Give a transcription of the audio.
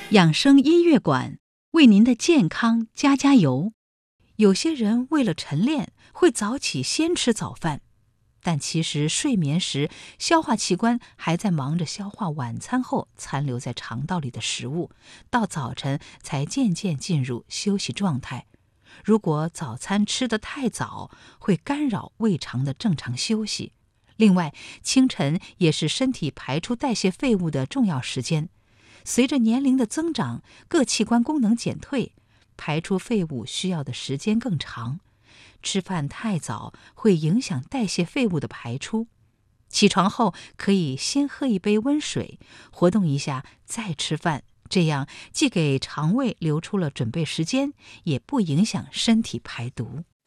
养生音乐馆为您的健康加油。有些人为了晨练会早起先吃早饭，但其实睡眠时消化器官还在忙着消化晚餐后残留在肠道里的食物，到早晨才渐渐进入休息状态。如果早餐吃得太早，会干扰胃肠的正常休息。另外，清晨也是身体排出代谢废物的重要时间。随着年龄的增长，各器官功能减退，排出废物需要的时间更长。吃饭太早会影响代谢废物的排出。起床后可以先喝一杯温水，活动一下再吃饭，这样既给肠胃留出了准备时间，也不影响身体排毒。